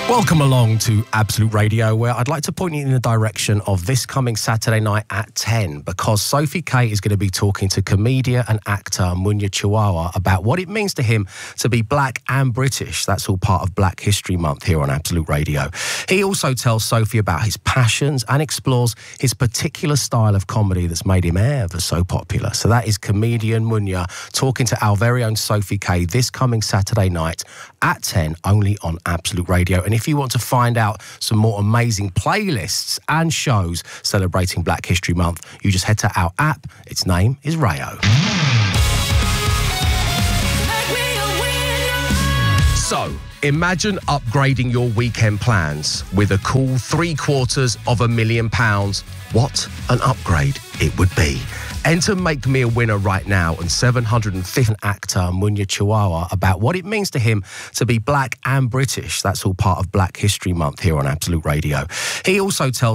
Welcome along to Absolute Radio, where I'd like to point you in the direction of this coming Saturday night at 10, because Sophie K is going to be talking to comedian and actor Munya Chawawa about what it means to him to be black and British. That's all part of Black History Month here on Absolute Radio. He also tells Sophie about his passions and explores his particular style of comedy that's made him ever so popular. So that is comedian Munya talking to our very own Sophie K this coming Saturday night at 10, only on Absolute Radio. And if you want to find out some more amazing playlists and shows celebrating Black History Month, you just head to our app. Its name is Rayo. So, imagine upgrading your weekend plans with a cool £750,000. What an upgrade it would be. Enter Make Me a Winner right now, and 750 actor Munya Chawawa about what it means to him to be black and British. That's all part of Black History Month here on Absolute Radio. He also tells